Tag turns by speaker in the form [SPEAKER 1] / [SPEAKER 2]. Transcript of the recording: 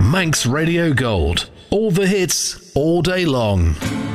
[SPEAKER 1] Manx Radio Gold. All the hits, all day long.